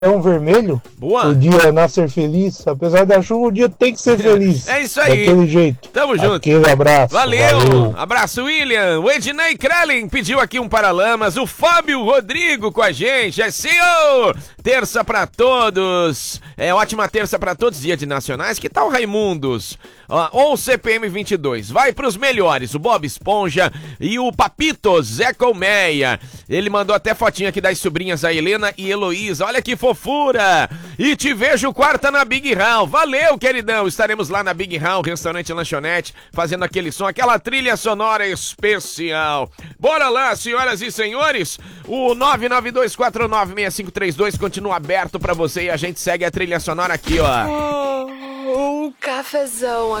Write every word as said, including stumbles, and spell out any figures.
vermelho. Boa. O dia nascer feliz. Apesar da chuva, o dia tem que ser feliz. É isso aí. Daquele jeito. Tamo junto. Aquele abraço. Valeu. Valeu. Abraço, William. O Ednei Krellin pediu aqui um Paralamas. O Fábio Rodrigo com a gente. É senhor. Terça pra todos. É ótima terça pra todos. Dia de nacionais. Que tal, Raimundos? Ó, ou C P M vinte e dois. Vai pros melhores. O Bob Esponja e o Papito Zé Colmeia. Ele mandou até fotinha aqui das sobrinhas, a Helena e Heloísa. Olha que fofura. E te vejo quarta na Big Round. Valeu, queridão. Estaremos lá na Big Round, restaurante lanchonete, fazendo aquele som, aquela trilha sonora especial. Bora lá, senhoras e senhores. O nove nove dois quatro nove seis cinco três dois continua aberto pra você e a gente segue a trilha sonora aqui, ó. Oh, o cafezão